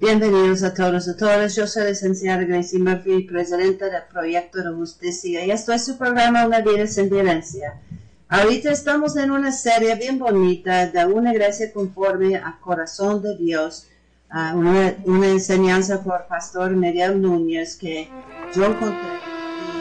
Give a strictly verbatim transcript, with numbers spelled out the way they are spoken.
Bienvenidos a todos y todas. Yo soy la licenciada Gracie Murphy, presidenta del Proyecto de Justicia, y esto es su programa Una Vida Sin Violencia. Ahorita estamos en una serie bien bonita de una iglesia conforme al corazón de Dios, uh, una, una enseñanza por Pastor Miguel Núñez que yo encontré